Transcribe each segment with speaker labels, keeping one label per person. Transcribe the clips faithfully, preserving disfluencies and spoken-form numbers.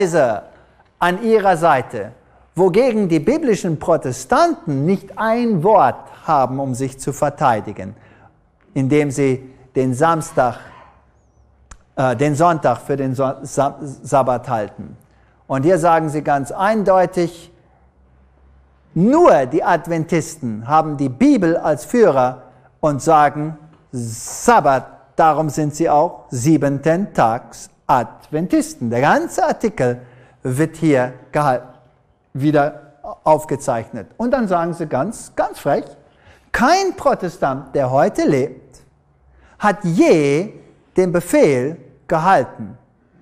Speaker 1: an ihrer Seite, wogegen die biblischen Protestanten nicht ein Wort haben, um sich zu verteidigen, indem sie den Samstag, äh, den Sonntag für den so- Sa- Sabbat halten. Und hier sagen sie ganz eindeutig, nur die Adventisten haben die Bibel als Führer und sagen Sabbat, darum sind sie auch siebenten Tags Adventisten. Der ganze Artikel wird hier gehalten, wieder aufgezeichnet. Und dann sagen sie ganz, ganz frech, kein Protestant, der heute lebt, hat je den Befehl gehalten,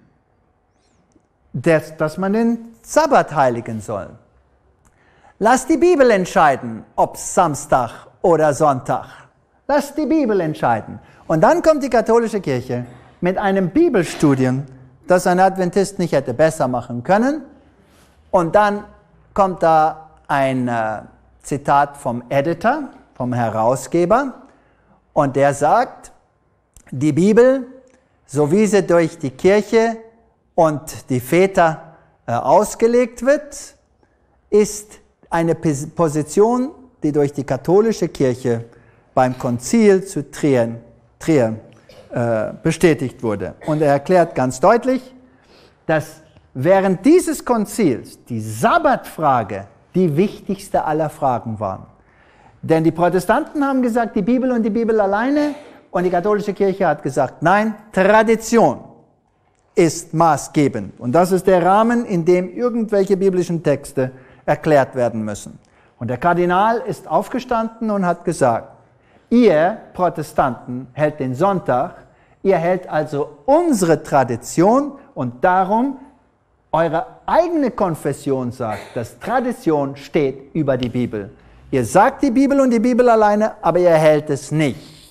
Speaker 1: dass, dass man den Sabbat heiligen soll. Lass die Bibel entscheiden, ob Samstag oder Sonntag. Lass die Bibel entscheiden. Und dann kommt die katholische Kirche mit einem Bibelstudium, das ein Adventist nicht hätte besser machen können. Und dann kommt da ein äh, Zitat vom Editor, vom Herausgeber. Und der sagt, die Bibel, so wie sie durch die Kirche und die Väter äh, ausgelegt wird, ist eine Position, die durch die katholische Kirche beim Konzil zu Trier, Trier äh, bestätigt wurde. Und er erklärt ganz deutlich, dass während dieses Konzils die Sabbatfrage die wichtigste aller Fragen war. Denn die Protestanten haben gesagt, die Bibel und die Bibel alleine, und die katholische Kirche hat gesagt, nein, Tradition ist maßgebend. Und das ist der Rahmen, in dem irgendwelche biblischen Texte erklärt werden müssen. Und der Kardinal ist aufgestanden und hat gesagt, ihr Protestanten hält den Sonntag, ihr hält also unsere Tradition und darum eure eigene Konfession sagt, dass Tradition steht über die Bibel. Ihr sagt die Bibel und die Bibel alleine, aber ihr hält es nicht.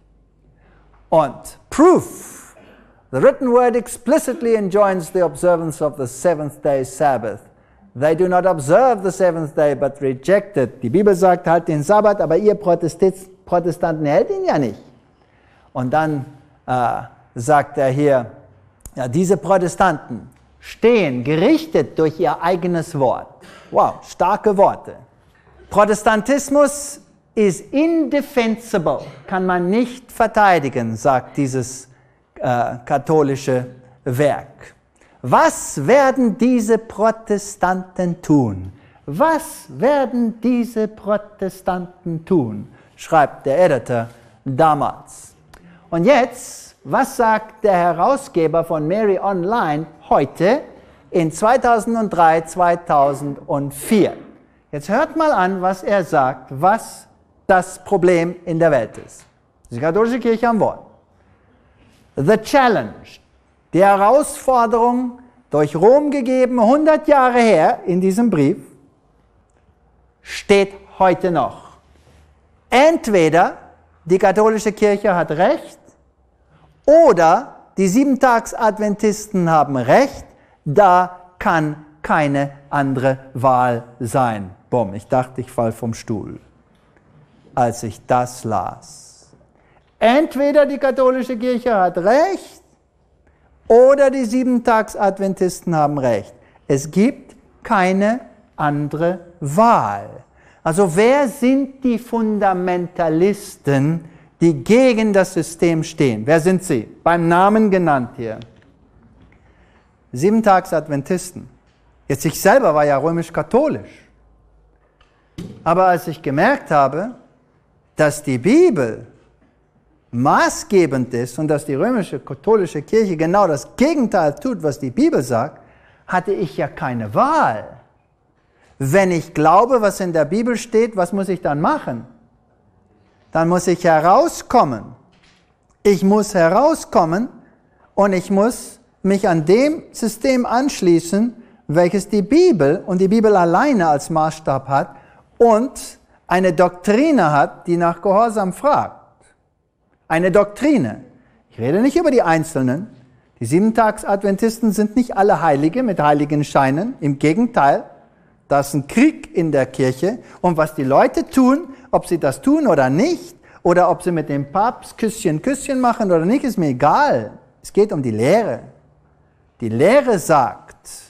Speaker 1: Und proof, the written word explicitly enjoins the observance of the seventh day Sabbath. They do not observe the seventh day, but reject it. Die Bibel sagt, halt den Sabbat, aber ihr Protestanten hält ihn ja nicht. Und dann äh, sagt er hier, ja, diese Protestanten stehen gerichtet durch ihr eigenes Wort. Wow, starke Worte. Protestantismus is indefensible, kann man nicht verteidigen, sagt dieses äh, katholische Werk. Was werden diese Protestanten tun? Was werden diese Protestanten tun? Schreibt der Editor damals. Und jetzt, was sagt der Herausgeber von Mary Online heute in zweitausenddrei, zweitausendvier? Jetzt hört mal an, was er sagt, was das Problem in der Welt ist. Die katholische Kirche am Wort. The challenge, die Herausforderung, durch Rom gegeben, hundert Jahre her in diesem Brief, steht heute noch. Entweder die katholische Kirche hat recht oder die Siebentags-Adventisten haben recht, da kann keine andere Wahl sein. Bumm, ich dachte, ich fall vom Stuhl, als ich das las. Entweder die katholische Kirche hat recht oder die Siebentags-Adventisten haben recht. Es gibt keine andere Wahl. Also wer sind die Fundamentalisten, die gegen das System stehen? Wer sind sie? Beim Namen genannt hier. Siebentags-Adventisten. Jetzt ich selber war ja römisch-katholisch. Aber als ich gemerkt habe, dass die Bibel maßgebend ist und dass die römische katholische Kirche genau das Gegenteil tut, was die Bibel sagt, hatte ich ja keine Wahl. Wenn ich glaube, was in der Bibel steht, was muss ich dann machen? Dann muss ich herauskommen. Ich muss herauskommen und ich muss mich an dem System anschließen, welches die Bibel und die Bibel alleine als Maßstab hat und eine Doktrine hat, die nach Gehorsam fragt. Eine Doktrine. Ich rede nicht über die Einzelnen. Die Siebentags-Adventisten sind nicht alle Heilige mit heiligen Scheinen. Im Gegenteil, da ist ein Krieg in der Kirche. Und was die Leute tun, ob sie das tun oder nicht, oder ob sie mit dem Papst Küsschen, Küsschen machen oder nicht, ist mir egal. Es geht um die Lehre. Die Lehre sagt,